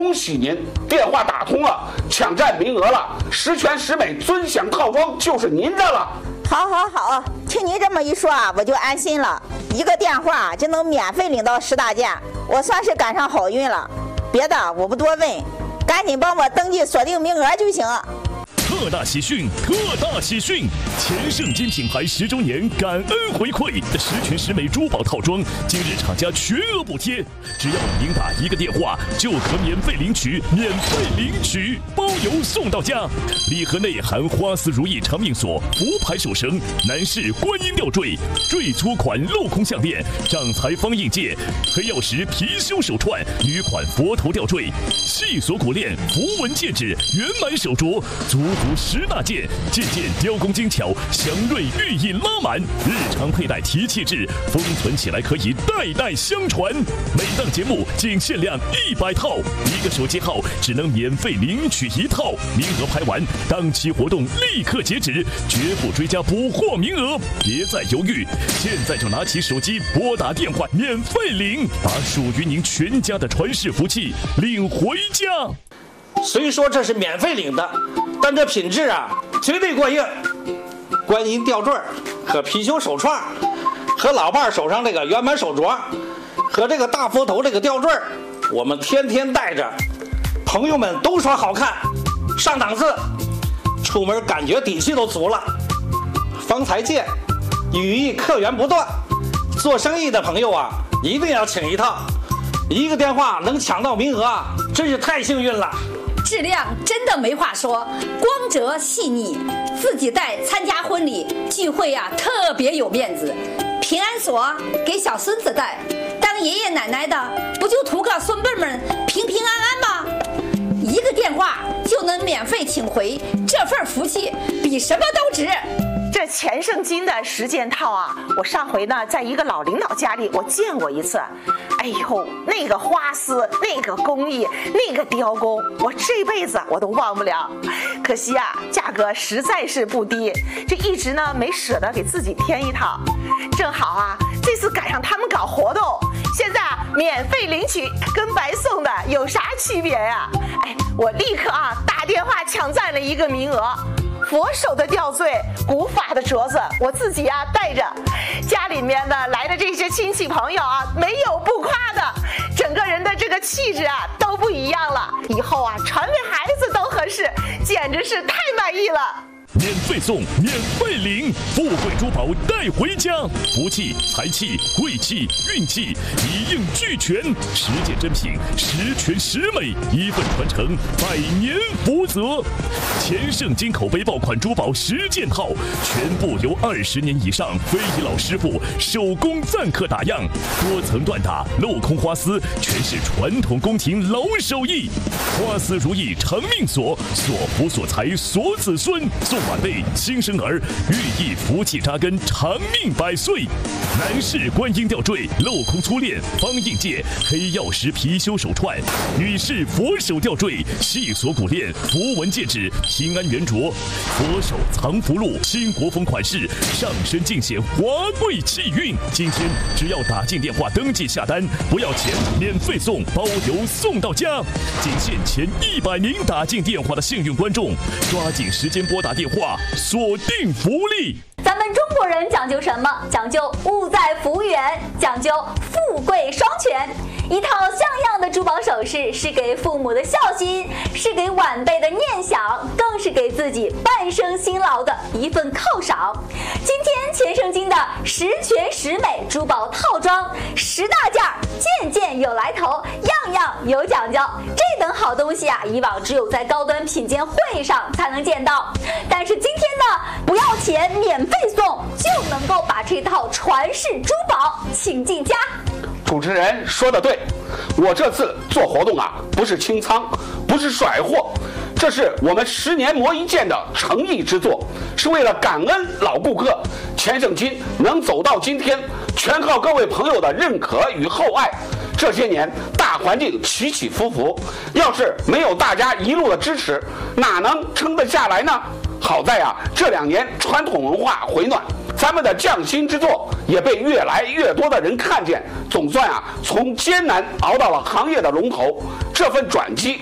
恭喜您，电话打通了，抢占名额了，十全十美尊享套装就是您的了。 好，听你这么一说啊，我就安心了。一个电话就能免费领到10大件，我算是赶上好运了。别的我不多问，赶紧帮我登记锁定名额就行。 特大喜讯！钱盛金品牌10周年感恩回馈的十全十美珠宝套装，今日厂家全额补贴，只要您打一个电话就可免费领取，包邮送到家。礼盒内含花丝如意长命锁、福牌手绳、男士观音吊坠、坠珠款镂空项链、掌财方印戒、黑曜石貔貅手串、女款佛头吊坠、细锁骨链、符文戒指、圆满手镯，足10大件，件件雕工精巧，祥瑞寓意拉满，日常佩戴提气质，封存起来可以代代相传。每档节目仅限量100套，一个手机号只能免费领取1套，名额拍完，当期活动立刻截止，绝不追加补货名额。别再犹豫，现在就拿起手机拨打电话免费领，把属于您全家的传世福气领回家。 虽说这是免费领的，但这品质啊绝对过硬。观音吊坠和貔貅手串，和老伴手上这个圆满手镯，和这个大佛头这个吊坠，我们天天戴着，朋友们都说好看，上档次，出门感觉底气都足了。方才见，语意客源不断，做生意的朋友啊，一定要请一套，一个电话能抢到名额啊，真是太幸运了。 质量真的没话说，光泽细腻，自己戴参加婚礼聚会啊，特别有面子。平安锁给小孙子戴，当爷爷奶奶的不就图个孙辈们平平安安吗？一个电话就能免费请回，这份福气比什么都值。 这钱盛金的10件套啊，我上回呢在一个老领导家里我见过一次，哎呦，那个花丝，那个工艺，那个雕工，我这辈子我都忘不了。可惜啊，价格实在是不低，这一直呢没舍得给自己添一套。正好啊，这次赶上他们搞活动，现在免费领取跟白送的有啥区别呀？哎，我立刻啊打电话抢占了一个名额。佛手的吊坠，古法的镯子，我自己啊戴着，家里面的来的这些亲戚朋友啊，没有不夸的，整个人的这个气质啊都不一样了，以后啊传给孩子都合适，简直是太满意了。 免费送，免费领，富贵珠宝带回家，福气、财气、贵气、运气一应俱全，10件珍品，十全十美，一份传承，100年福泽。钱盛金口碑爆款珠宝10件套，全部由20年以上非遗老师傅手工赞刻打样，多层缎打，镂空花丝，全是传统宫廷老手艺。花丝如意长命锁，锁福锁财锁子孙，送晚辈新生儿，寓意福气扎根，长命100岁。男士观音吊坠，镂空粗链，方印戒，黑曜石貔貅手串；女士佛手吊坠，细锁骨链，符文戒指，平安圆镯，佛手藏福禄，新国风款式，上身尽显华贵气运。今天只要打进电话登记下单，不要钱，免费送，包邮送到家。仅限前100名打进电话的幸运观众，抓紧时间拨打电话，锁定福利。 咱们中国人讲究什么？讲究物在福源，讲究富贵双全。一套像样的珠宝首饰是给父母的孝心，是给晚辈的念想，更是给自己半生辛劳的一份犒赏。今天钱盛金的十全十美珠宝套装10大件，件件有来头，样样有讲究。这等好东西啊，以往只有在高端品鉴会上才能见到，但是今天呢，不要钱，免费送，就能够把这套传世珠宝请进家。 主持人说的对，我这次做活动啊，不是清仓，不是甩货，这是我们10年磨一剑的诚意之作，是为了感恩老顾客。钱盛金能走到今天，全靠各位朋友的认可与厚爱。这些年大环境起起伏伏，要是没有大家一路的支持，哪能撑得下来呢？好在啊，这2年传统文化回暖， 咱们的匠心之作也被越来越多的人看见，总算从艰难熬到了行业的龙头。这份转机